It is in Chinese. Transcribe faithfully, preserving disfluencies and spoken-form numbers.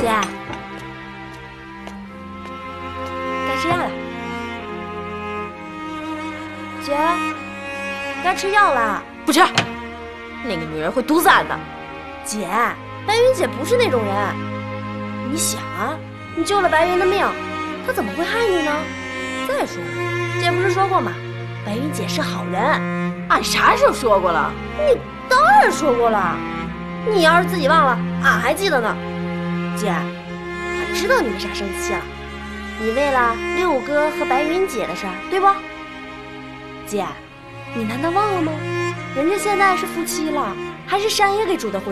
姐，该吃药了。姐，该吃药了。 不吃，那个女人会毒死俺的。 姐，白云姐不是那种人。你想啊，你救了白云的命，她怎么会害你呢？再说了，姐不是说过吗？白云姐是好人。 俺啥时候说过了？ 你当然说过了。你要是自己忘了，俺还记得呢。姐，俺知道你为啥生气了，你为了六哥和白云姐的事儿，对不？姐，你难道忘了吗？人家现在是夫妻了，还是山爷给主的婚。